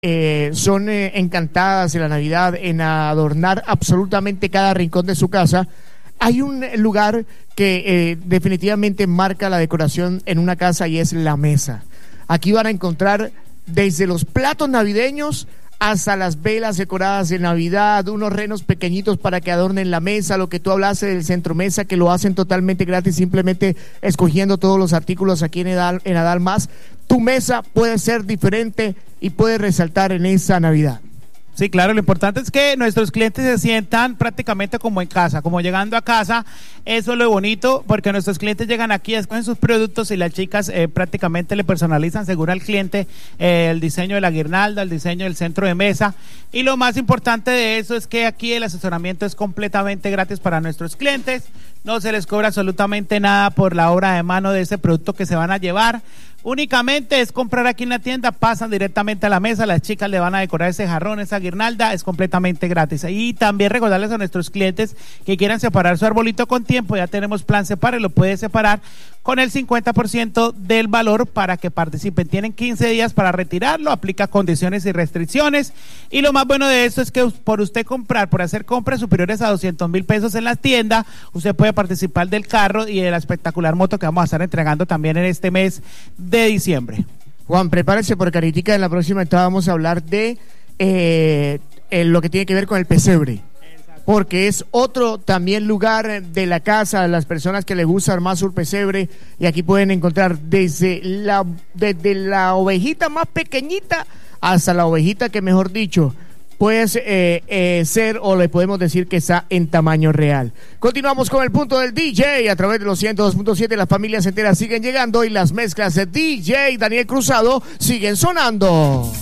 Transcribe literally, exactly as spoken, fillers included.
Eh, son eh, encantadas en la Navidad en adornar absolutamente cada rincón de su casa. Hay un lugar que eh, definitivamente marca la decoración en una casa y es la mesa. Aquí van a encontrar desde los platos navideños hasta las velas decoradas de Navidad, unos renos pequeñitos para que adornen la mesa, lo que tú hablaste del centro mesa, que lo hacen totalmente gratis, simplemente escogiendo todos los artículos aquí en Edal, en Adal Más. Tu mesa puede ser diferente y puede resaltar en esa Navidad. Sí, claro, lo importante es que nuestros clientes se sientan prácticamente como en casa, como llegando a casa. Eso es lo bonito, porque nuestros clientes llegan aquí, escogen sus productos y las chicas eh, prácticamente le personalizan según al cliente eh, el diseño de la guirnalda, el diseño del centro de mesa. Y lo más importante de eso es que aquí el asesoramiento es completamente gratis para nuestros clientes. No se les cobra absolutamente nada por la obra de mano de ese producto que se van a llevar. Únicamente es comprar aquí en la tienda, pasan directamente a la mesa, las chicas le van a decorar ese jarrón, esa guirnalda, es completamente gratis. Y también recordarles a nuestros clientes que quieran separar su arbolito con tiempo, ya tenemos plan Separe, lo puede separar con el cincuenta por ciento del valor para que participen. Tienen quince días para retirarlo, aplica condiciones y restricciones. Y lo más bueno de esto es que por usted comprar, por hacer compras superiores a doscientos mil pesos en la tienda, usted puede participar del carro y de la espectacular moto que vamos a estar entregando también en este mes de diciembre. Juan, prepárese porque ahorita en la próxima etapa vamos a hablar de eh, eh, lo que tiene que ver con el pesebre. Porque es otro también lugar de la casa, las personas que les gusta armar su pesebre, y aquí pueden encontrar desde la, desde la ovejita más pequeñita hasta la ovejita que, mejor dicho, puede eh, eh, ser, o le podemos decir que está en tamaño real. Continuamos con el punto del D J a través de los ciento dos punto siete. Las familias enteras siguen llegando y las mezclas de D J Daniel Cruzado siguen sonando.